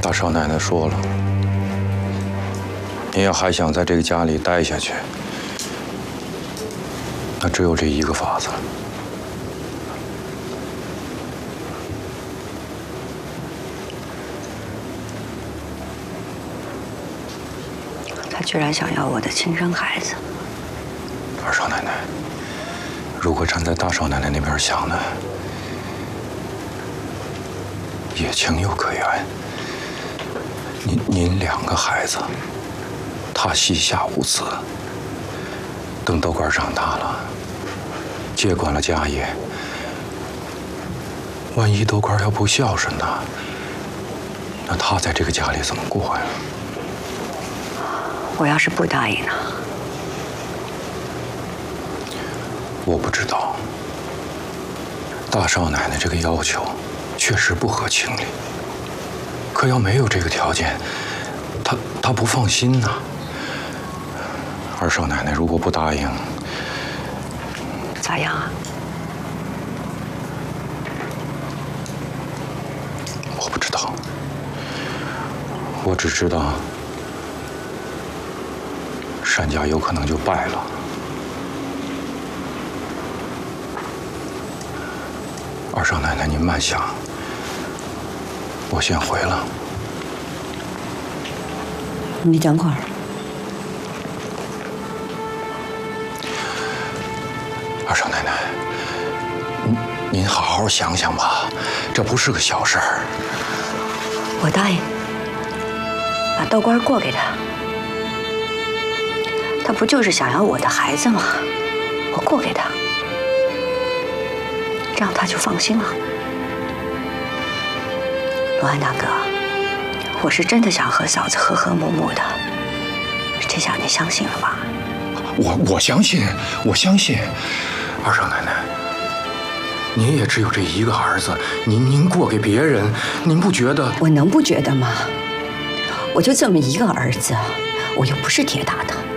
大少奶奶说了，您要还想在这个家里待下去，那只有这一个法子。 他居然想要我的亲生孩子。 二少奶奶，如果站在大少奶奶那边想呢，也情有可原。您2个孩子，他膝下无子，等豆官长大了，接管了家业，万一豆官要不孝顺呢，那他在这个家里怎么过呀？ 我要是不答应呢？ 我不知道。大少奶奶这个要求确实不合情理，可要没有这个条件，她不放心呐。二少奶奶如果不答应， 咋样啊？ 我不知道，我只知道单家有可能就败了。二少奶奶，您慢想，我先回了。 你等会儿。 二少奶奶，您好好想想吧，这不是个小事儿。 我答应，把豆官过给他。他不就是想要我的孩子吗？我过给他，这样他就放心了。罗安大哥，我是真的想和嫂子和和睦睦的，这下你相信了吧？ 我相信，我相信。二少奶奶，您也只有这一个儿子，您过给别人，您不觉得？ 我能不觉得吗？我就这么一个儿子，我又不是铁打的。